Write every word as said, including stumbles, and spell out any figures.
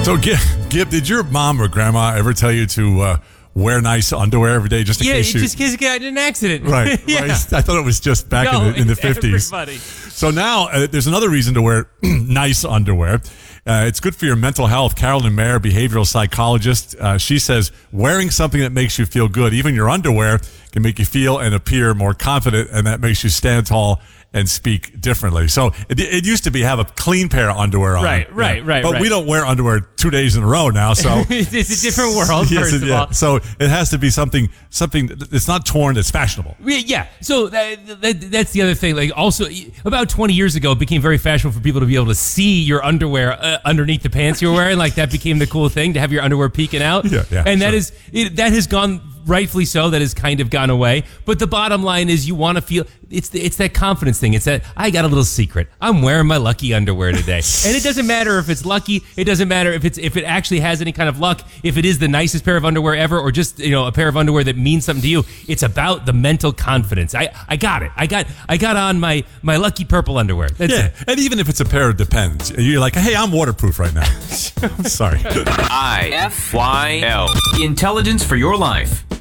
So, Gib, Gib, did your mom or grandma ever tell you to uh, wear nice underwear every day just in yeah, case you... just in case you got in an accident. Right, yeah. right. I thought it was just back no, in the, in the fifties. Everybody. So now uh, there's another reason to wear nice underwear. Uh, it's good for your mental health. Carolyn Mayer, behavioral psychologist, uh, she says wearing something that makes you feel good, even your underwear, can make you feel and appear more confident, and that makes you stand tall and speak differently. So it, it used to be have a clean pair of underwear on. Right, right, right. But right. we don't wear underwear two days in a row now. So it's a different world, yes, first it, of yeah. all. So it has to be something something that's not torn, that's fashionable. Yeah, so that, that, that's the other thing. Like, also, about twenty years ago, it became very fashionable for people to be able to see your underwear uh, underneath the pants you're wearing. Like, that became the cool thing, to have your underwear peeking out. Yeah, yeah, and that sure. is it, that has gone, rightfully so, that has kind of gone away. But the bottom line is, you want to feel, it's the, it's that confidence thing. It's that, I got a little secret. I'm wearing my Lucky underwear today. And it doesn't matter if it's Lucky. It doesn't matter if it's if it actually has any kind of luck. If it is the nicest pair of underwear ever, or just, you know, a pair of underwear that means something to you. It's about the mental confidence. I, I got it. I got I got on my, my Lucky purple underwear. That's Yeah, it. and even if it's a pair of Depends, you're like, hey, I'm waterproof right now. Sorry. I F Y L. Intelligence for your life.